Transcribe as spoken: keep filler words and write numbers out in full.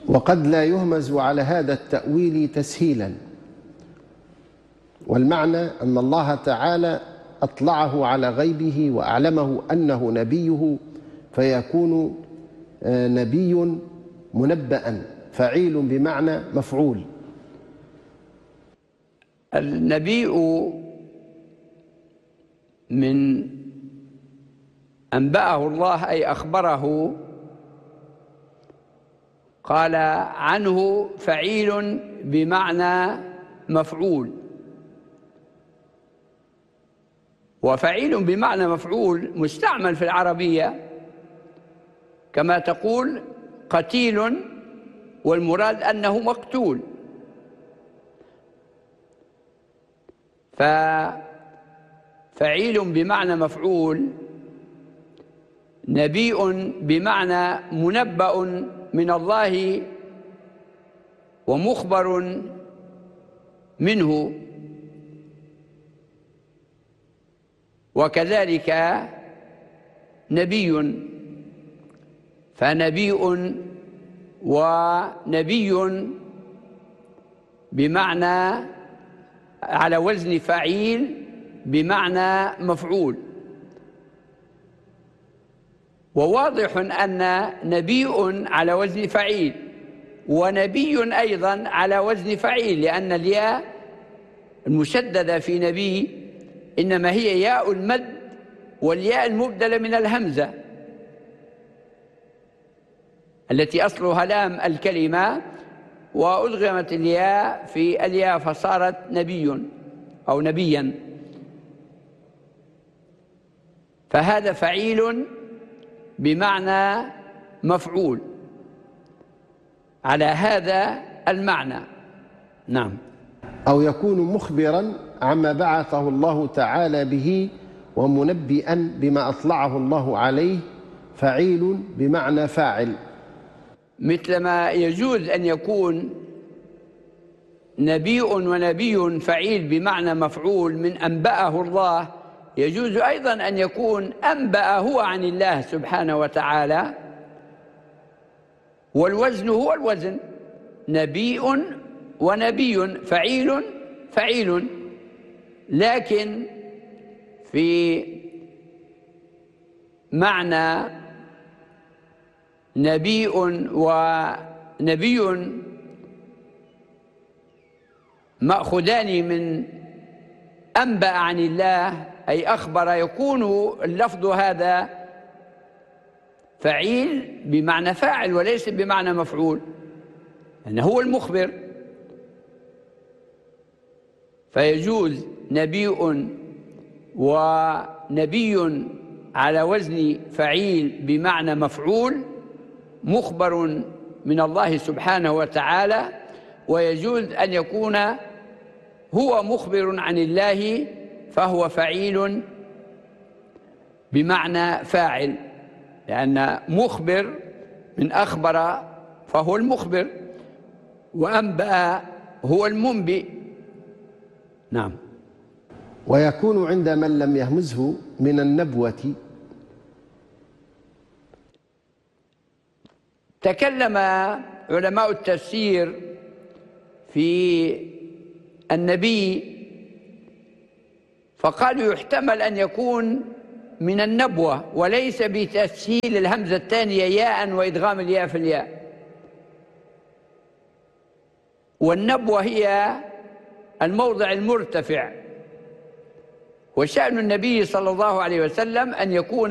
وقد لا يهمز على هذا التأويل تسهيلا، والمعنى أن الله تعالى أطلعه على غيبه وأعلمه أنه نبيه، فيكون نبي منبأ، فعيل بمعنى مفعول. النبي من أنبأه الله أي أخبره، قال عنه فعيل بمعنى مفعول. وفعيل بمعنى مفعول مستعمل في العربية، كما تقول قتيل والمراد أنه مقتول. ففعيل بمعنى مفعول، نبي بمعنى منبأ من الله ومخبر منه، وكذلك نبي، فنبي ونبي بمعنى على وزن فعيل بمعنى مفعول. وواضح أن نبي على وزن فعيل ونبي أيضا على وزن فعيل، لأن الياء المشددة في نبي إنما هي ياء المد والياء المبدلة من الهمزة التي أصلها لام الكلمة، وأدغمت الياء في الياء فصارت نبي أو نبيا. فهذا فعيل بمعنى مفعول على هذا المعنى. نعم. أو يكون مخبرا عما بعثه الله تعالى به ومنبئا بما أطلعه الله عليه، فعيل بمعنى فاعل. مثلما يجوز أن يكون نبي ونبي فعيل بمعنى مفعول من أنبأه الله، يجوز أيضا أن يكون أنبأ هو عن الله سبحانه وتعالى، والوزن هو الوزن، نبي ونبي، فعيل فعيل. لكن في معنى نبي ونبي مأخذان من أنبأ عن الله أي أخبر، يكون اللفظ هذا فعيل بمعنى فاعل وليس بمعنى مفعول، لأنه هو المخبر. فيجوز نبي ونبي على وزن فعيل بمعنى مفعول مخبر من الله سبحانه وتعالى، ويجوز أن يكون هو مخبر عن الله فهو فعيل بمعنى فاعل، لأن مخبر من أخبر فهو المخبر، وأنبأ هو المنبئ. نعم. ويكون عند من لم يهمزه من النبوة. تكلم علماء التفسير في النبي فقالوا يحتمل أن يكون من النبوة وليس بتسهيل الهمزة الثانية ياء وإدغام الياء في الياء. والنبوة هي الموضع المرتفع، وشأن النبي صلى الله عليه وسلم أن يكون